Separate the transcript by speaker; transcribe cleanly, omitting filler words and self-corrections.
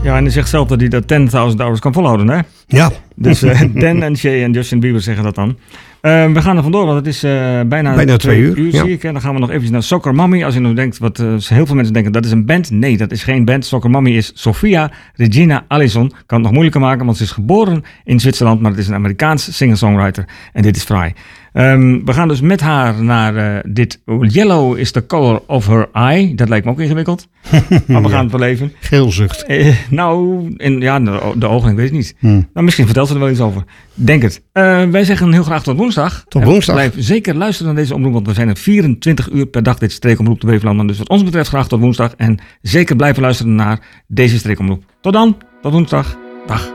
Speaker 1: Ja, en hij zegt zelf dat hij dat 10.000 hours kan volhouden, hè?
Speaker 2: Ja.
Speaker 1: Dus Dan en Shay en Justin Bieber zeggen dat dan. We gaan er vandoor, want het is bijna
Speaker 2: 2 uur.
Speaker 1: zie ik. En dan gaan we nog even naar Soccer Mommy. Als je nog denkt, wat heel veel mensen denken, dat is een band. Nee, dat is geen band. Soccer Mommy is Sofia Regina Allison. Kan het nog moeilijker maken, want ze is geboren in Zwitserland, maar het is een Amerikaans singer-songwriter. En dit is fraai. We gaan dus met haar naar dit Yellow is the color of her eye. Dat lijkt me ook ingewikkeld. Maar we gaan het beleven.
Speaker 2: Geelzucht.
Speaker 1: De ogen, ik weet het niet. Nou, misschien vertelt ze er wel iets over. Denk het. Wij zeggen heel graag tot woensdag.
Speaker 2: Tot woensdag.
Speaker 1: Blijf zeker luisteren naar deze omroep, want we zijn er 24 uur per dag dit streekomroep de Beverlanden. Dus wat ons betreft graag tot woensdag. En zeker blijven luisteren naar deze streekomroep. Tot dan. Tot woensdag. Dag.